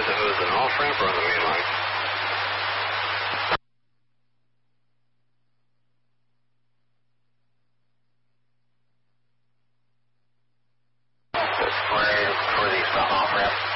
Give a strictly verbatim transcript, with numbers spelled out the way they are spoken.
it was an off-ramp or on the main line? That's for, for the south off-ramp.